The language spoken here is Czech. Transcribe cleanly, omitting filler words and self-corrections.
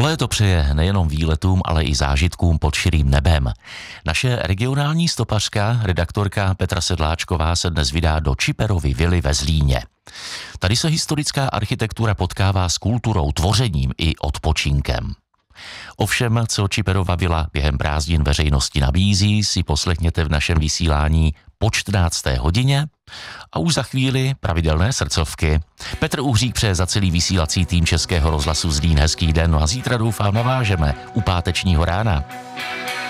Léto přeje nejenom výletům, ale i zážitkům pod širým nebem. Naše regionální stopařka, redaktorka Petra Sedláčková se dnes vydá do Čiperovy vily ve Zlíně. Tady se historická architektura potkává s kulturou, tvořením i odpočinkem. Ovšem, co Čiperova vila během prázdnin veřejnosti nabízí, si poslechněte v našem vysílání po 14. hodině a už za chvíli pravidelné srdcovky. Petr Uhřík přeje za celý vysílací tým Českého rozhlasu Zlín hezký den, no a zítra doufám navážeme u pátečního rána.